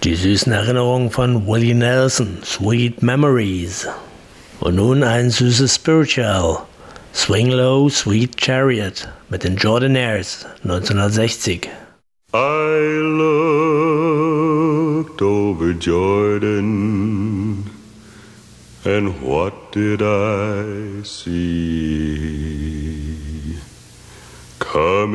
Die süßen Erinnerungen von Willie Nelson, Sweet Memories. Und nun ein süßes Spiritual, Swing Low, Sweet Chariot mit den Jordanaires, 1960. I looked over Jordan, and what did I see? Coming